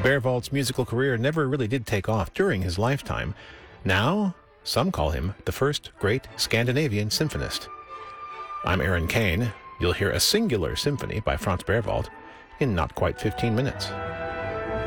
Berwald's musical career never really did take off during his lifetime. Now, some call him the first great Scandinavian symphonist. I'm Aaron Kane. You'll hear a singular symphony by Franz Berwald in not quite 15 minutes.